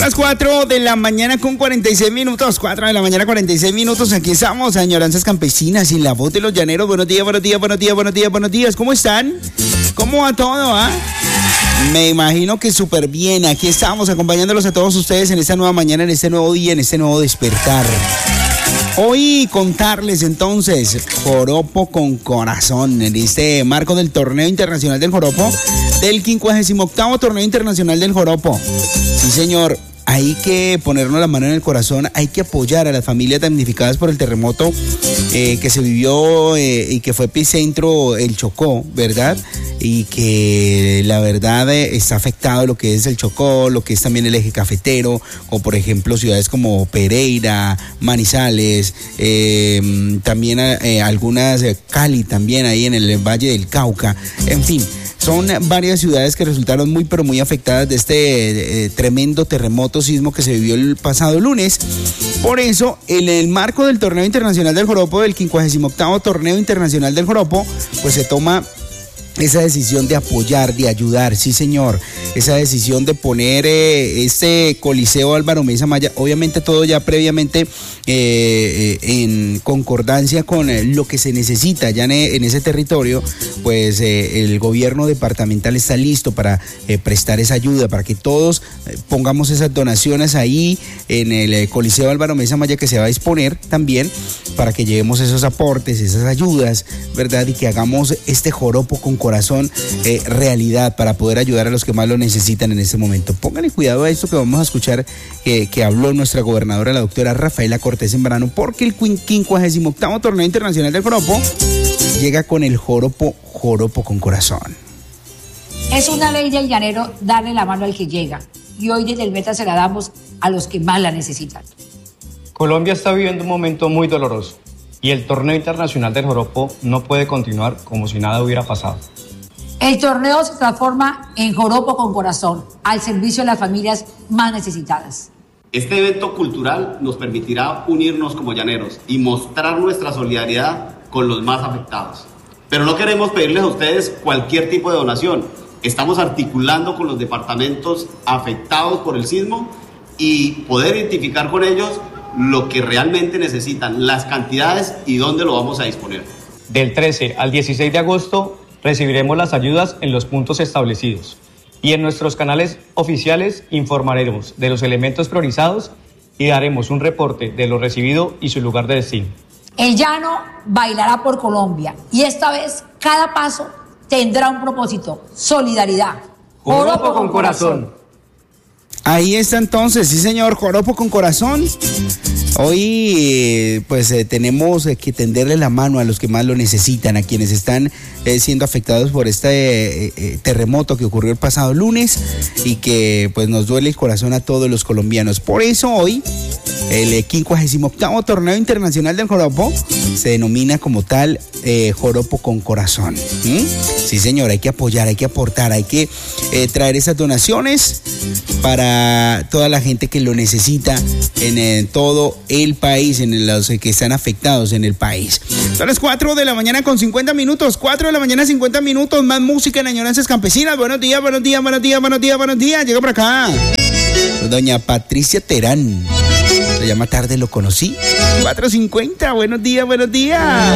Las 4 de la mañana con 46 minutos, 4 de la mañana 46 minutos, aquí estamos, añoranzas campesinas y la voz de los llaneros. Buenos días, buenos días, buenos días, buenos días, buenos días, ¿cómo están? ¿Cómo va todo, Me imagino que súper bien, aquí estamos acompañándolos a todos ustedes en esta nueva mañana, en este nuevo día, en este nuevo despertar. Hoy contarles entonces, joropo con corazón, en este marco del Torneo Internacional del Joropo, del 58º Torneo Internacional del Joropo. Sí, señor. Hay que ponernos la mano en el corazón, hay que apoyar a las familias damnificadas por el terremoto que se vivió y que fue epicentro el Chocó, ¿verdad? Y que la verdad está afectado lo que es el Chocó, lo que es también el eje cafetero, o por ejemplo ciudades como Pereira, Manizales, también algunas, Cali también ahí en el Valle del Cauca, en fin. Son varias ciudades que resultaron muy pero muy afectadas de este tremendo terremoto sismo que se vivió el pasado lunes. Por eso, en el marco del Torneo Internacional del Joropo, del 58º Torneo Internacional del Joropo, pues se toma esa decisión de apoyar, de ayudar, sí señor, esa decisión de poner este Coliseo Álvaro Mesa Maya, obviamente todo ya previamente en concordancia con lo que se necesita ya en ese territorio, pues el gobierno departamental está listo para prestar esa ayuda, para que todos pongamos esas donaciones ahí en el Coliseo Álvaro Mesa Maya que se va a disponer también, para que llevemos esos aportes, esas ayudas, ¿verdad? Y que hagamos este joropo con corazón realidad para poder ayudar a los que más lo necesitan en este momento. Pónganle cuidado a esto que vamos a escuchar que habló nuestra gobernadora, la doctora Rafaela Cortés Zambrano, porque el 58º Torneo Internacional del Joropo llega con el joropo con corazón. Es una ley del llanero darle la mano al que llega, y hoy desde el Meta se la damos a los que más la necesitan. Colombia está viviendo un momento muy doloroso y el Torneo Internacional del Joropo no puede continuar como si nada hubiera pasado. El torneo se transforma en joropo con corazón, al servicio de las familias más necesitadas. Este evento cultural nos permitirá unirnos como llaneros y mostrar nuestra solidaridad con los más afectados. Pero no queremos pedirles a ustedes cualquier tipo de donación. Estamos articulando con los departamentos afectados por el sismo y poder identificar con ellos lo que realmente necesitan, las cantidades y dónde lo vamos a disponer. Del 13 al 16 de agosto recibiremos las ayudas en los puntos establecidos y en nuestros canales oficiales informaremos de los elementos priorizados y daremos un reporte de lo recibido y su lugar de destino. El llano bailará por Colombia y esta vez cada paso tendrá un propósito: solidaridad. Joropo con corazón. Ahí está entonces, sí señor, joropo con corazón. Hoy pues tenemos que tenderle la mano a los que más lo necesitan, a quienes están siendo afectados por este terremoto que ocurrió el pasado lunes y que pues nos duele el corazón a todos los colombianos. Por eso hoy el 58º Torneo Internacional del Joropo se denomina como tal joropo con corazón. Sí señor, hay que apoyar, hay que aportar, hay que traer esas donaciones para toda la gente que lo necesita en todo el país, en los que están afectados en el país. Son las 4 de la mañana con 50 minutos, 4 de la mañana 50 minutos, más música en Añoranzas Campesinas. Buenos días, buenos días, buenos días, buenos días, buenos días. Llega por acá doña Patricia Terán. Se llama Tarde lo conocí. 4:50, buenos días, buenos días.